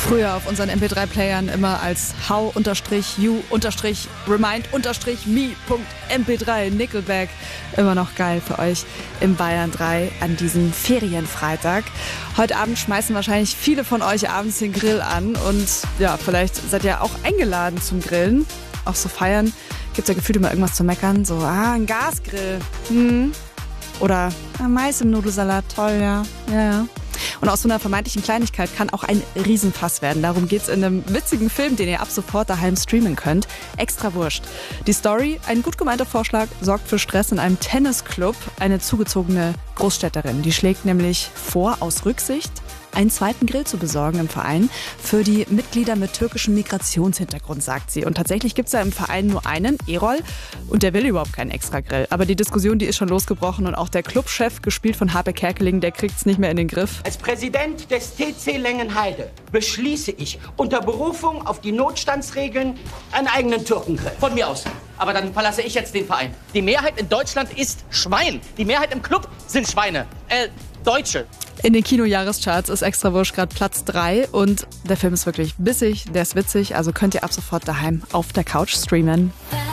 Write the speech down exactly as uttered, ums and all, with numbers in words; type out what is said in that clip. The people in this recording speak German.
Früher auf unseren M P drei Playern immer als how-you-remind-me.M P drei Nickelback. Immer noch geil für euch im Bayern drei an diesem Ferienfreitag. Heute Abend schmeißen wahrscheinlich viele von euch abends den Grill an und ja, vielleicht seid ihr auch eingeladen zum Grillen. Auch so feiern gibt's ja gefühlt immer irgendwas zu meckern. So, ah, ein Gasgrill. Hm. Oder ah, Mais im Nudelsalat. Toll, ja. Ja, ja. Und aus so einer vermeintlichen Kleinigkeit kann auch ein Riesenfass werden. Darum geht's in einem witzigen Film, den ihr ab sofort daheim streamen könnt. Extra Wurscht. Die Story, ein gut gemeinter Vorschlag, sorgt für Stress in einem Tennisclub. Eine zugezogene Großstädterin, die schlägt nämlich vor, aus Rücksicht einen zweiten Grill zu besorgen im Verein für die Mitglieder mit türkischem Migrationshintergrund, sagt sie. Und tatsächlich gibt es da im Verein nur einen, Erol, und der will überhaupt keinen extra Grill. Aber die Diskussion, die ist schon losgebrochen und auch der Clubchef, gespielt von Harpe Kerkeling, der kriegt es nicht mehr in den Griff. Als Präsident des T C Lengenheide beschließe ich unter Berufung auf die Notstandsregeln einen eigenen Türkengrill. Von mir aus. Aber dann verlasse ich jetzt den Verein. Die Mehrheit in Deutschland ist Schwein. Die Mehrheit im Club sind Schweine. Äh, Deutsche. In den Kinojahrescharts ist Extra Wurscht gerade Platz drei und der Film ist wirklich bissig, der ist witzig, also könnt ihr ab sofort daheim auf der Couch streamen.